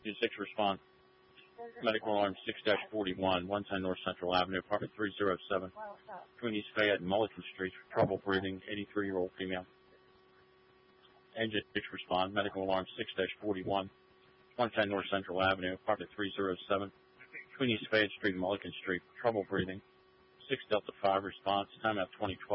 Unit 6 respond. Medical alarm 6-41, 110 North Central Avenue, apartment 307, between East Fayette and Mulligan Street, trouble breathing, 83-year-old female. Engine 6 respond. Medical alarm 6-41, 110 North Central Avenue, apartment 307, between East Fayette Street and Mulligan Street, trouble breathing. 6 Delta 5 response, timeout 2012.